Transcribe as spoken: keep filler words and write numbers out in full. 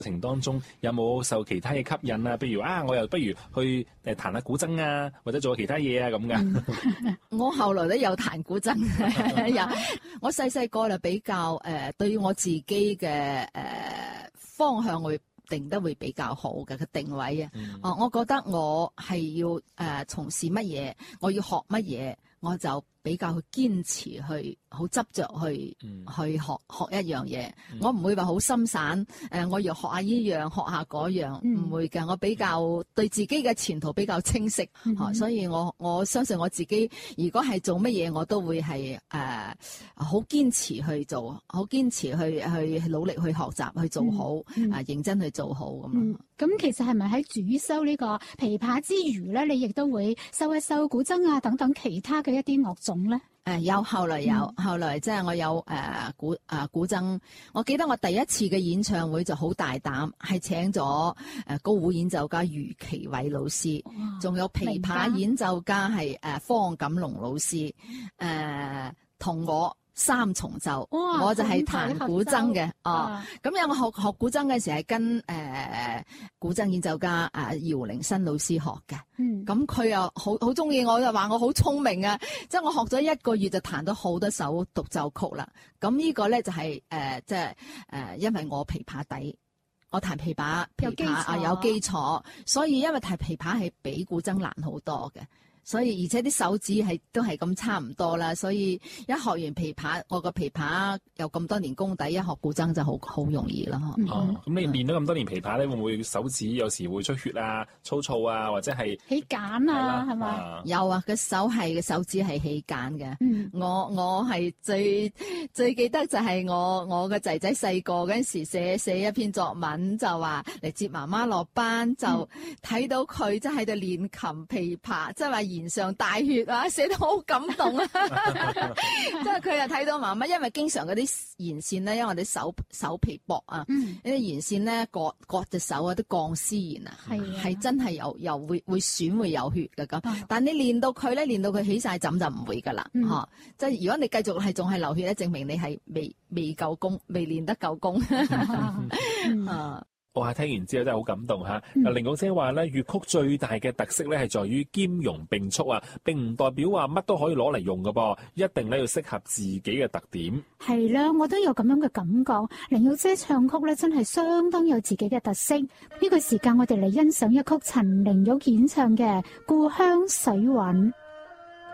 程當中有冇受其他嘅吸引啊？譬如啊，我又不如去誒彈下古箏啊，或者做下其他嘢啊咁噶。 嗯、我後來都有彈古箏，有我細細個就比較誒、呃，對於我自己嘅誒、呃、方向會定得會比較好嘅個定位啊。哦、嗯呃，我覺得我係要誒、呃、從事乜嘢，我要學乜嘢，我就比較去堅持去。好執着去、嗯、去學學一樣嘢、嗯，我唔會話好心散。誒、呃，我要學下呢樣，學下嗰樣，唔、嗯、會嘅。我比較對自己嘅前途比較清晰，嗯啊、所以我我相信我自己，如果係做乜嘢，我都會係誒好堅持去做，好堅持去去努力去學習去做好，啊、嗯呃、認真去做好咁啊。 咁、嗯、其實係咪喺主修呢個琵琶之餘咧，你亦都會修一修古箏啊等等其他嘅一啲樂種咧？ 誒、呃，有後來有，嗯、後來即係我有誒、呃、古誒、呃、古箏。我記得我第一次嘅演唱會就好大膽，係請咗誒高胡演奏家余其偉老師，仲有琵琶演奏家係誒、呃、方錦龍老師，誒、呃、同我。三重奏，我就係彈古箏嘅哦。咁有我學學古箏嘅時係跟誒、呃、古箏演奏家啊姚凌新老師學嘅。嗯，咁佢又好好中意我，就話我好聰明啊！即係我學咗一個月就彈到好多首獨奏曲啦。咁呢個咧就係、是、誒、呃、即係誒、呃，因為我琵琶底，我彈琵琶琵琶啊有基礎，所以因為彈琵琶係比古箏難好多嘅。所以而且啲手指係都係咁差唔多啦，所以一學完琵琶，我個琵琶有咁多年功底，一學古箏就好好容易啦。 哦、嗯，咁、嗯嗯、你練咗咁多年琵琶咧，會唔會手指有時會出血啊、粗糙啊，或者係起繭啊？係咪？ 有啊，個手係個手指係起繭嘅。嗯，我我係最最記得就係我我個仔仔細個嗰陣時寫寫一篇作文，就話嚟接媽媽落班，就睇到佢即係喺度練琴琵琶，即係話。言上帶血啊，寫得好感動啊！即係佢又睇到媽媽，因為經常嗰啲弦線咧，因為我哋手手皮薄啊，呢啲弦線咧割割隻手啊，啲鋼絲弦啊，係真係又又會會損會有血嘅咁。但你練到佢咧，練到佢起晒枕就唔會噶啦，吓、嗯啊！即係如果你繼續係仲係流血咧，證明你係未未夠功，未練得夠功啊！ 哇！聽完之後真係好感動嚇。嗱，玲瓏姐話咧，粵曲最大嘅特色咧係在於兼容並蓄啊，並唔代表話乜都可以攞嚟用㗎噃，一定咧要適合自己嘅特點。 係啦，我都有咁樣嘅感覺。玲瓏姐唱曲咧真係相當有自己嘅特色。呢、這個時間我哋嚟欣賞一曲陳玲玉演唱嘅《故鄉水韻》。